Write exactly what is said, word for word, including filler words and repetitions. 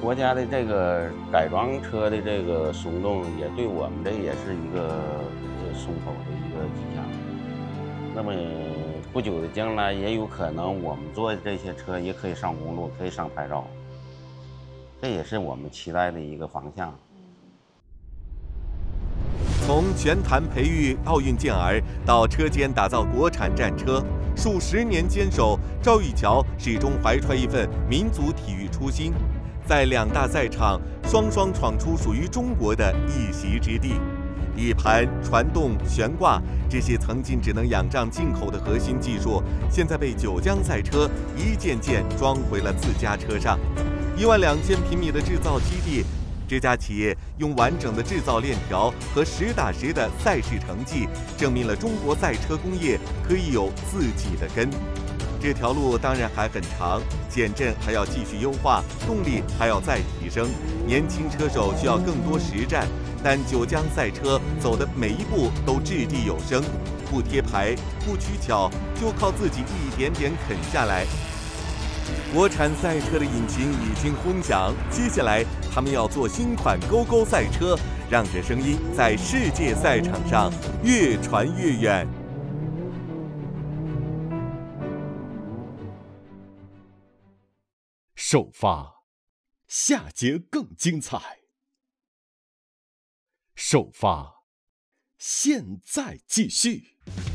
国家的这个改装车的这个松动，也对我们这也是一个呃松口的一个迹象。那么不久的将来，也有可能我们做的这些车也可以上公路，可以上牌照，这也是我们期待的一个方向。 从全坛培育奥运健儿到车间打造国产战车，数十年坚守，赵玉桥始终怀揣一份民族体育初心，在两大赛场双双闯出属于中国的一席之地。底盘、传动、悬挂这些曾经只能仰仗进口的核心技术，现在被九江赛车一件件装回了自家车上。一万两千平米的制造基地，这家企业用完整的制造链条和实打实的赛事成绩，证明了中国赛车工业可以有自己的根。这条路当然还很长，减震还要继续优化，动力还要再提升，年轻车手需要更多实战。但九江赛车走的每一步都掷地有声，不贴牌，不取巧，就靠自己一点点啃下来。国产赛车的引擎已经轰响，接下来他们要做新款勾勾赛车，让这声音在世界赛场上越传越远。 首发，下节更精彩。首发，现在继续。